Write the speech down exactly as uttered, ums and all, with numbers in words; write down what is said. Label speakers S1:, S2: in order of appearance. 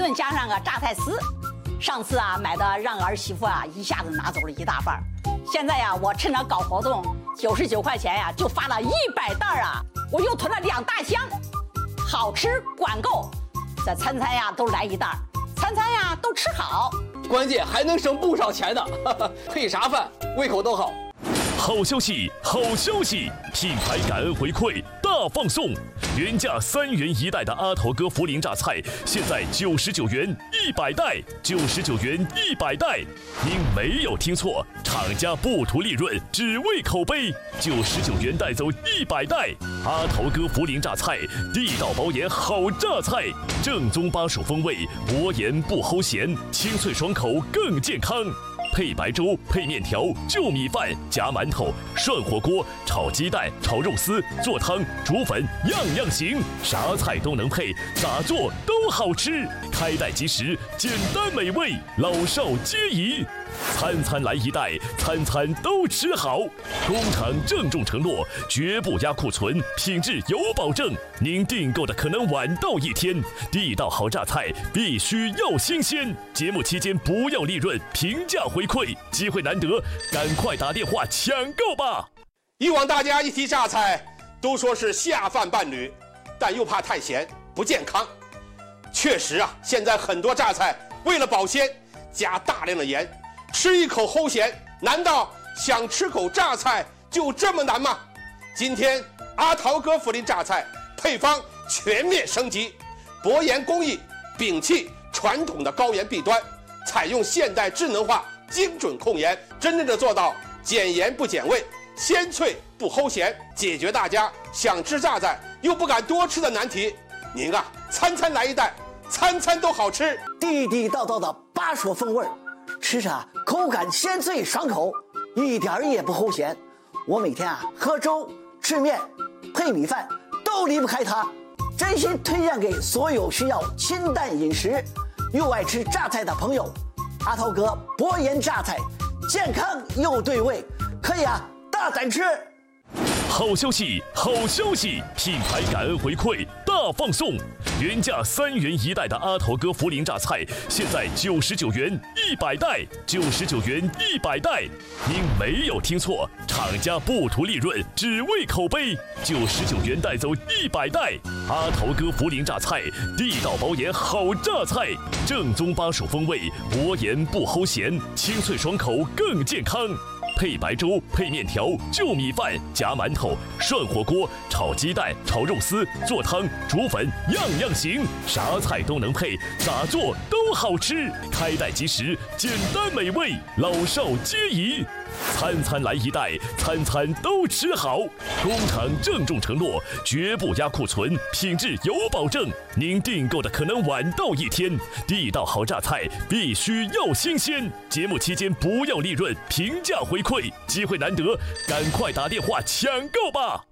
S1: 炖加上个榨菜丝。上次啊买的让儿媳妇啊一下子拿走了一大半，现在呀我趁着搞活动，九十九块钱呀就发了一百袋啊，我又囤了两大箱，好吃管够，这餐餐呀都来一袋，餐餐呀都吃好，
S2: 关键还能省不少钱呢，配啥饭胃口都好。
S3: 好消息，好消息！品牌感恩回馈大放送，原价三元一袋的阿头哥涪陵榨菜，现在九十九元一百袋，九十九元一百袋。您没有听错，厂家不图利润，只为口碑，九十九元带走一百袋。阿头哥涪陵榨菜，地道包盐好榨菜，正宗巴蜀风味，薄盐不齁咸，清脆爽口更健康。配白粥、配面条、就米饭、夹馒头、涮火锅、炒鸡蛋、炒肉丝、做汤、煮粉，样样行，啥菜都能配，咋做都好吃。开袋即食，简单美味，老少皆宜。餐餐来一袋，餐餐都吃好。工厂郑重承诺，绝不压库存，品质有保证。您订购的可能晚到一天，地道好榨菜必须要新鲜。节目期间不要利润，平价回馈，机会难得，赶快打电话抢购吧！
S4: 以往大家一提榨菜，都说是下饭伴侣，但又怕太咸不健康。确实啊，现在很多榨菜为了保鲜，加大量的盐。吃一口齁咸，难道想吃口榨菜就这么难吗？今天阿桃哥涪陵榨菜配方全面升级，薄盐工艺摒弃传统的高盐弊端，采用现代智能化精准控盐，真正的做到减盐不减味，鲜脆不齁咸，解决大家想吃榨菜又不敢多吃的难题。您啊，餐餐来一袋，餐餐都好吃，
S5: 地地道道的巴蜀风味，吃着口感鲜脆爽口，一点儿也不齁咸。我每天啊喝粥、吃面、配米饭都离不开它，真心推荐给所有需要清淡饮食又爱吃榨菜的朋友。阿涛哥薄盐榨菜，健康又对味，可以啊大胆吃。
S3: 好消息，好消息！品牌感恩回馈大放送，原价三元一袋的阿头哥涪陵榨菜，现在九十九元一百袋，九十九元一百袋。您没有听错，厂家不图利润，只为口碑，九十九元带走一百袋。阿头哥涪陵榨菜，地道包盐好榨菜，正宗巴蜀风味，薄盐不齁咸，清脆爽口更健康。配白粥、配面条、就米饭、夹馒头、涮火锅、炒鸡蛋、炒肉丝、做汤、煮粉，样样行，啥菜都能配，咋做都好吃。开袋即食，简单美味，老少皆宜。餐餐来一袋，餐餐都吃好。工厂郑重承诺，绝不压库存，品质有保证。您订购的可能晚到一天，地道好榨菜必须要新鲜。节目期间不要利润，平价回馈，机会难得，赶快打电话抢购吧！